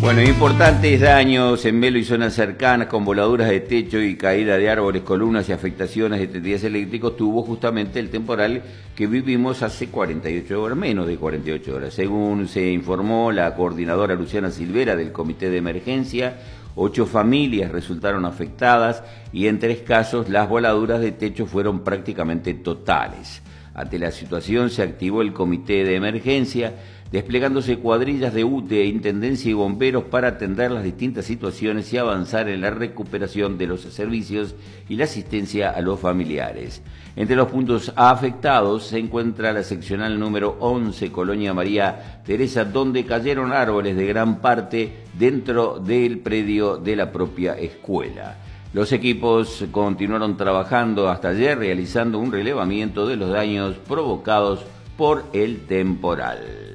Bueno, importantes daños en Melo y zonas cercanas con voladuras de techo y caída de árboles, columnas y afectaciones de tendidos eléctricos tuvo justamente el temporal que vivimos hace 48 horas, menos de 48 horas. Según se informó la coordinadora Luciana Silvera del Comité de Emergencia, 8 familias resultaron afectadas y en 3 casos las voladuras de techo fueron prácticamente totales. Ante la situación se activó el Comité de Emergencia, desplegándose cuadrillas de UTE, Intendencia y bomberos para atender las distintas situaciones y avanzar en la recuperación de los servicios y la asistencia a los familiares. Entre los puntos afectados se encuentra la seccional número 11, Colonia María Teresa, donde cayeron árboles de gran parte dentro del predio de la propia escuela. Los equipos continuaron trabajando hasta ayer, realizando un relevamiento de los daños provocados por el temporal.